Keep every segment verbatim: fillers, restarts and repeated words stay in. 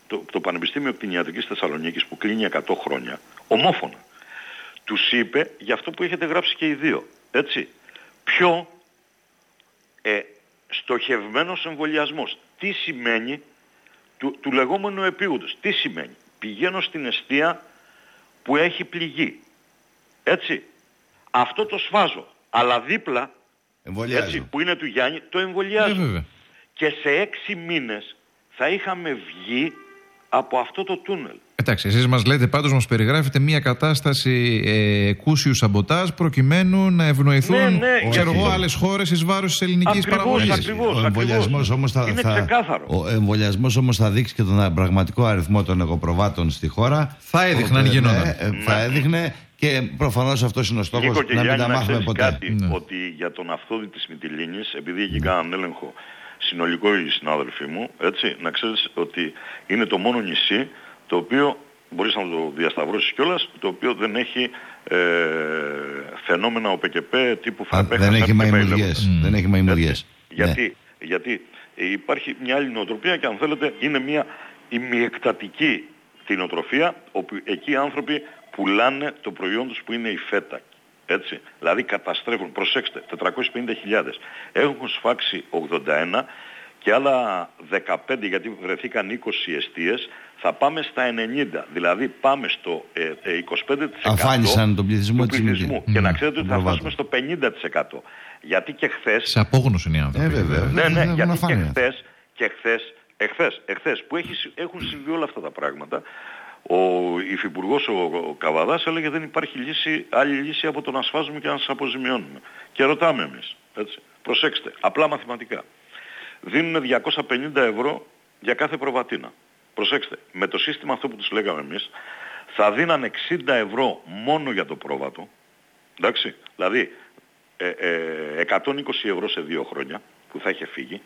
το, το Πανεπιστήμιο Κτηνιατρικής Θεσσαλονίκης που κλείνει εκατό χρόνια, ομόφωνα, τους είπε για αυτό που έχετε γράψει και οι δύο, έτσι, πιο ε, στοχευμένος εμβολιασμός. Τι σημαίνει, του, του λεγόμενου επίγοντος, τι σημαίνει, πηγαίνω στην εστία που έχει πληγεί, έτσι, αυτό το σφάζω, αλλά δίπλα, έτσι, που είναι του Γιάννη, το εμβολιάζω. Ε, και σε έξι μήνες θα είχαμε βγει από αυτό το τούνελ. Εντάξει, εσείς μας λέτε πάντως, μας περιγράφετε μια κατάσταση ε, εκούσιου σαμποτάζ προκειμένου να ευνοηθούν ναι, ναι, ξέρω εγώ, άλλες χώρες εις βάρος της ελληνικής παραγωγής. Ακριβώς, ο εμβολιασμός όμως θα, είναι θα, ξεκάθαρο. Ο εμβολιασμός όμως θα δείξει και τον πραγματικό αριθμό των εγωπροβάτων στη χώρα. Θα έδειχνε αν γινόταν. Ναι, ναι. Θα έδειχνε και προφανώς αυτός είναι ο στόχος, να μην τα μάθουμε ποτέ. Κάτι, ναι. ότι για τον αυθόδη της Μυτιλήνης, επειδή εκεί κάναν έλεγχο συνολικό οι συνάδελφοί μου, έτσι, να ξέρεις ότι είναι το μόνο νησί το οποίο, μπορείς να το διασταυρώσεις κιόλας, το οποίο δεν έχει ε, φαινόμενα ΟΠΚΠ τύπου φαρπέχα. Δεν έχει μαϊμουδιές. Mm. Δεν έχει μαϊμουδιές. Γιατί, ναι. γιατί υπάρχει μια άλλη νοοτροπία και αν θέλετε είναι μια ημιεκτατική κτηνοτροφία, όπου εκεί οι άνθρωποι πουλάνε το προϊόν τους που είναι η φέτα. Έτσι, δηλαδή καταστρέφουν, προσέξτε, τετρακόσιες πενήντα χιλιάδες έχουν σφάξει ογδόντα ένα και άλλα δεκαπέντε, γιατί βρεθήκαν είκοσι εστίες, θα πάμε στα ενενήντα, δηλαδή πάμε στο ε, ε, είκοσι πέντε τοις εκατό αφάνισαν τον πληθυσμό, του πληθυσμού mm. και να ξέρετε ότι θα φτάσουμε στο πενήντα τοις εκατό, γιατί και χθες σε απόγνωση είναι οι άνθρωποι. Ε, βέβαια, ναι, ναι, ναι, γιατί και χθες, και χθες, εχθές, εχθές που έχει, έχουν συμβεί όλα αυτά τα πράγματα. Ο υφυπουργός ο, ο Καβαδάς έλεγε δεν υπάρχει λύση, άλλη λύση από το να σφάζουμε και να σας αποζημιώνουμε. Και ρωτάμε εμείς, έτσι. Προσέξτε, απλά μαθηματικά. Δίνουν διακόσια πενήντα ευρώ για κάθε προβατίνα. Προσέξτε, με το σύστημα αυτό που τους λέγαμε εμείς, θα δίναν εξήντα ευρώ μόνο για το πρόβατο, εντάξει, δηλαδή ε, ε, εκατόν είκοσι ευρώ σε δύο χρόνια που θα είχε φύγει,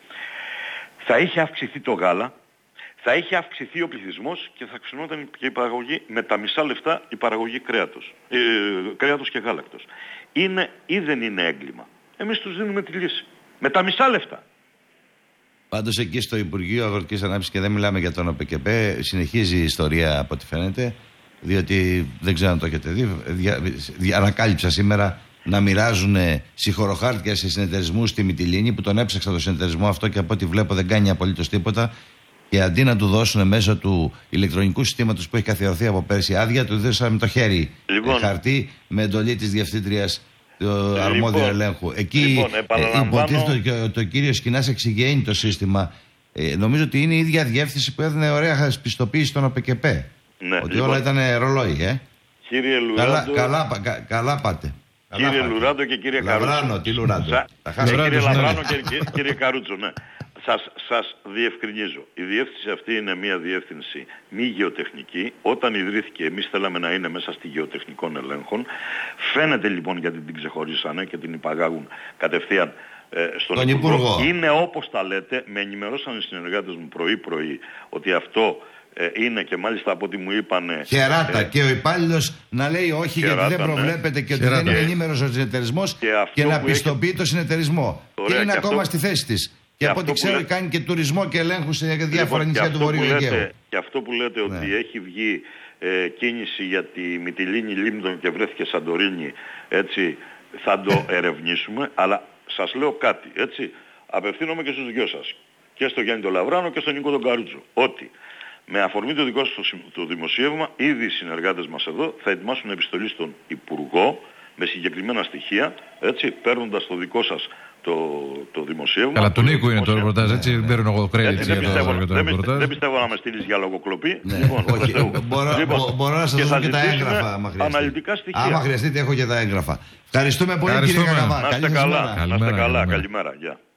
θα είχε αυξηθεί το γάλα, θα είχε αυξηθεί ο πληθυσμός και θα αυξηνόταν και η παραγωγή με τα μισά λεφτά η παραγωγή κρέατος, ε, κρέατος και γάλακτος. Είναι ή δεν είναι έγκλημα. Εμείς τους δίνουμε τη λύση. Με τα μισά λεφτά. Πάντως εκεί στο Υπουργείο Αγροτικής Ανάπτυξης, και δεν μιλάμε για τον ΟΠΚΠ, συνεχίζει η ιστορία από ό,τι φαίνεται, διότι δεν ξέρω αν το έχετε δει, δια, δια, ανακάλυψα σήμερα να μοιράζουν συγχωροχάρτια σε συνεταιρισμούς στη Μυτιλήνη, που τον έψαξα το συνεταιρισμό αυτό και από ό,τι βλέπω δεν κάνει απολύτως τίποτα. Και αντί να του δώσουν μέσω του ηλεκτρονικού συστήματος που έχει καθιερωθεί από πέρσι άδεια, του δώσαμε το χέρι λοιπόν, χαρτί με εντολή της διευθύντριας του αρμόδιου λοιπόν, ελέγχου. Εκεί λοιπόν, ε, υποτίθεται ότι το κύριο Σκινάς εξηγαίνει το σύστημα. Ε, νομίζω ότι είναι η ίδια διεύθυνση που έδινε ωραία πιστοποίηση στον ΟΠΚΠ. Ναι, ότι λοιπόν, όλα ήταν ρολόι, ε. Κύριε Λουράντο, καλά, καλά, κα, καλά πάτε. Κύριε καλά Λουράντο και κύριε Καρούτσο. Λαβράνο, τι Λουράντο. Σα, Λαβράνο, κύριε Λαβράνο και κύριε Καρούτσο, ναι. Σας, σας διευκρινίζω. Η διεύθυνση αυτή είναι μια διεύθυνση μη γεωτεχνική. Όταν ιδρύθηκε, εμείς θέλαμε να είναι μέσα στη γεωτεχνικών ελέγχων. Φαίνεται λοιπόν γιατί την ξεχωρίσανε και την υπαγάγουν κατευθείαν ε, στον Τον Υπουργό. Υπουργό. Είναι όπως τα λέτε, με ενημερώσαν οι συνεργάτες μου πρωί-πρωί ότι αυτό ε, είναι και μάλιστα από ό,τι μου είπανε. Χεράτα ε, και ο υπάλληλος να λέει όχι χεράτα, γιατί δεν προβλέπεται ναι. και ότι Χεράτα. δεν είναι ενήμερος ο συνεταιρισμός και, και να πιστοποιεί έχει... το συνεταιρισμό. Ωραία, και είναι και ακόμα αυτό... στη θέση της. Και, και από ό,τι ξέρω λέτε... κάνει και τουρισμό και ελέγχου σε διάφορα νησιά του Βορείου Αιγαίου. Και αυτό που λέτε ναι. ότι έχει βγει ε, κίνηση για τη Μυτιλήνη Λίμνων και βρέθηκε Σαντορίνη, έτσι θα το ερευνήσουμε. Αλλά σας λέω κάτι, έτσι, απευθύνομαι και στους δυο σας. Και στο Γιάννη τον Λαβράνο και στον Νίκο τον Καρούτσο. Ότι με αφορμή το δικό σας το δημοσίευμα, ήδη οι συνεργάτες μας εδώ θα ετοιμάσουν επιστολή στον Υπουργό με συγκεκριμένα στοιχεία, έτσι, παίρνοντας το δικό σας το, το δημοσίευμα. Καλά, του Νίκου είναι το ρεπορτάζ, έτσι, δεν παίρνω εγώ credit για το ρεπορτάζ. Δεν πιστεύω να με στείλεις για λογοκλοπή. Ναι. Λοιπόν, μπορώ, λοιπόν, μπορώ να σας δώσω και τα έγγραφα, άμα χρειαστεί. Αναλυτικά στοιχεία. Άμα χρειαστείτε, έχω και τα έγγραφα. Ευχαριστούμε πολύ, κύριε Καραβά. Να είστε καλά. Καλημέρα. Καλημέρα.